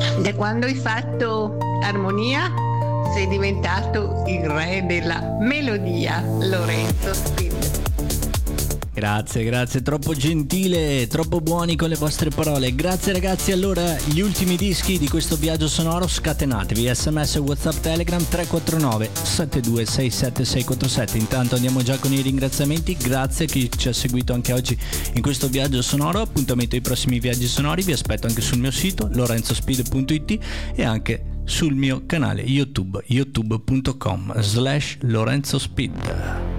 Da quando hai fatto armonia sei diventato il re della melodia, Lorenzo Spin. Grazie, troppo gentile, troppo buoni con le vostre parole. Grazie ragazzi, allora gli ultimi dischi di questo viaggio sonoro, scatenatevi, sms, whatsapp, telegram 349 7267 647. Intanto andiamo già con i ringraziamenti, grazie a chi ci ha seguito anche oggi in questo viaggio sonoro. Appuntamento ai prossimi viaggi sonori, vi aspetto anche sul mio sito lorenzospeed.it e anche sul mio canale YouTube, youtube.com/LorenzoSpeed.